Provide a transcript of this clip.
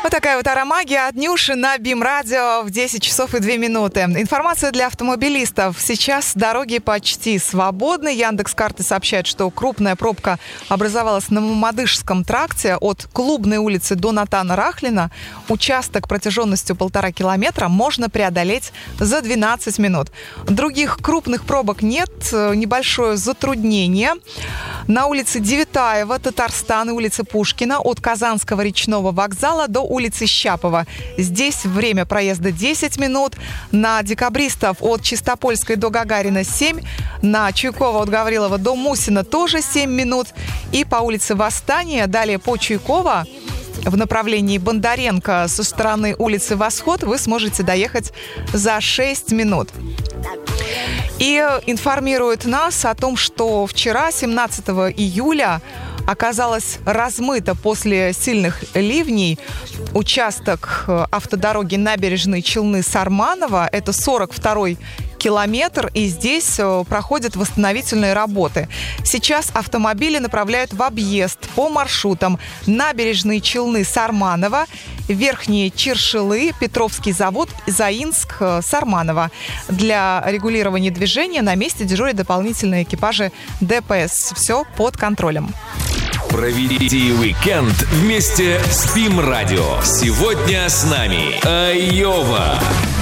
Вот такая вот аромагия от Нюши на БИМ-радио в 10 часов и 2 минуты. Информация для автомобилистов. Сейчас дороги почти свободны. Яндекс.Карты сообщает, что крупная пробка образовалась на Мамадышском тракте от Клубной улицы до Натана Рахлина. Участок протяженностью 1,5 километра можно преодолеть за 12 минут. Других крупных пробок нет. Небольшое затруднение. На улице Девятаева, Татарстан и улице Пушкина от Казанского речного вокзала до улицы Щапова. Здесь время проезда 10 минут. На Декабристов от Чистопольской до Гагарина 7. На Чуйкова от Гаврилова до Мусина тоже 7 минут. И по улице Восстания, далее по Чуйкова, в направлении Бондаренко со стороны улицы Восход вы сможете доехать за 6 минут. И информирует нас о том, что вчера, 17 июля, оказалось размыто после сильных ливней участок автодороги Набережные Челны-Сарманово. Это 42-й километр, и здесь проходят восстановительные работы. Сейчас автомобили направляют в объезд по маршрутам Набережные Челны-Сарманово, Верхние Чиршилы, Петровский завод, Заинск, Сарманово. Для регулирования движения на месте дежурят дополнительные экипажи ДПС. Все под контролем. Проведите уикенд вместе с БИМ-радио. Сегодня с нами Айова.